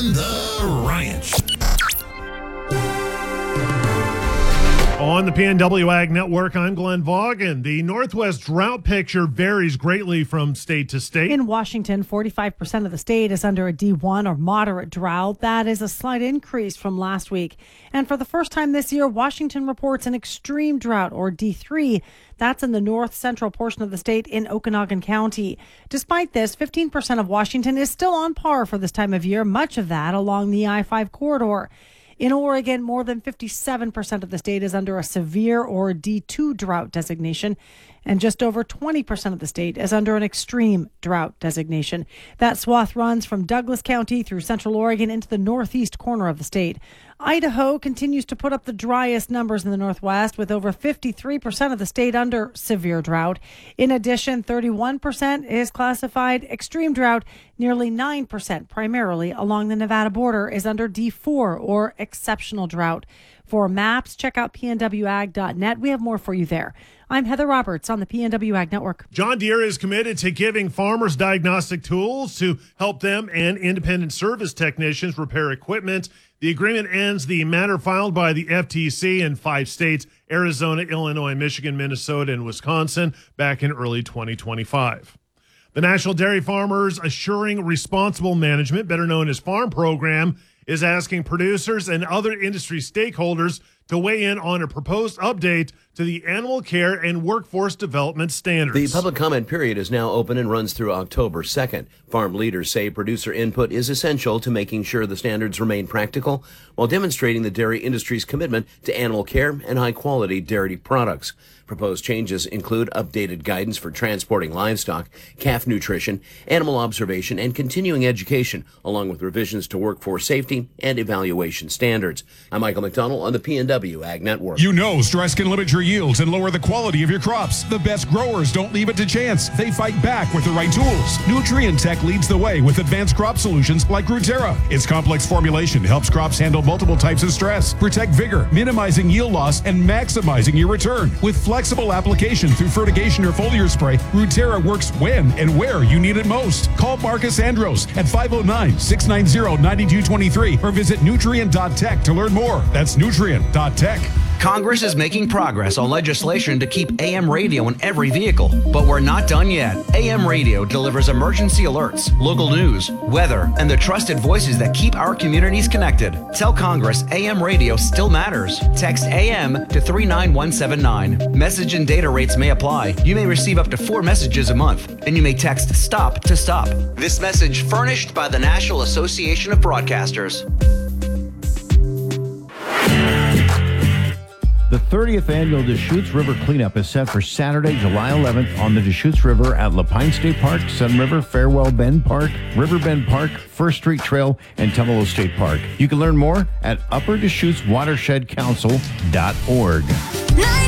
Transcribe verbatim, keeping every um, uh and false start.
on The Ranch. On the P N W Ag Network, I'm Glenn Vaughan. The Northwest drought picture varies greatly from state to state. In Washington, forty-five percent of the state is under a D one or moderate drought. That is a slight increase from last week. And for the first time this year, Washington reports an extreme drought or D three. That's in the north central portion of the state in Okanagan County. Despite this, fifteen percent of Washington is still on par for this time of year, much of that along the I five corridor. In Oregon, more than fifty-seven percent of the state is under a severe or D two drought designation, and just over twenty percent of the state is under an extreme drought designation. That swath runs from Douglas County through central Oregon into the northeast corner of the state. Idaho continues to put up the driest numbers in the Northwest, with over fifty-three percent of the state under severe drought. In addition, thirty-one percent is classified extreme drought. Nearly nine percent, primarily along the Nevada border, is under D four or exceptional drought. For maps, check out P N W ag dot net. We have more for you there. I'm Heather Roberts on the P N W Ag Network. John Deere is committed to giving farmers diagnostic tools to help them and independent service technicians repair equipment. The agreement ends the matter filed by the F T C in five states, Arizona, Illinois, Michigan, Minnesota, and Wisconsin, back in early twenty twenty-five. The National Dairy Farmers Assuring Responsible Management, better known as FARM program, is asking producers and other industry stakeholders to weigh in on a proposed update to the animal care and workforce development standards. The public comment period is now open and runs through October second. Farm leaders say producer input is essential to making sure the standards remain practical while demonstrating the dairy industry's commitment to animal care and high-quality dairy products. Proposed changes include updated guidance for transporting livestock, calf nutrition, animal observation, and continuing education, along with revisions to workforce safety and evaluation standards. I'm Michael McDonald on the P N W Ag Network. You know stress can limit your yields and lower the quality of your crops. The best growers don't leave it to chance. They fight back with the right tools. Nutrient Tech leads the way with advanced crop solutions like Ruterra. Its complex formulation helps crops handle multiple types of stress, protect vigor, minimizing yield loss, and maximizing your return. With flexible application through fertigation or foliar spray, Ruterra works when and where you need it most. Call Marcus Andros at five oh nine, six nine zero, nine two two three or visit nutrient dot tech to learn more. That's nutrient dot tech. Congress is making progress on legislation to keep A M radio in every vehicle, but we're not done yet. A M radio delivers emergency alerts, local news, weather, and the trusted voices that keep our communities connected. Tell Congress A M radio still matters. Text A M to three nine one seven nine. Message and data rates may apply. You may receive up to four messages a month, and you may text STOP to stop. This message furnished by the National Association of Broadcasters. The thirtieth annual Deschutes River Cleanup is set for Saturday, July eleventh on the Deschutes River at Lapine State Park, Sun River, Farewell Bend Park, River Bend Park, First Street Trail, and Tumalo State Park. You can learn more at upper deschutes watershed council dot org.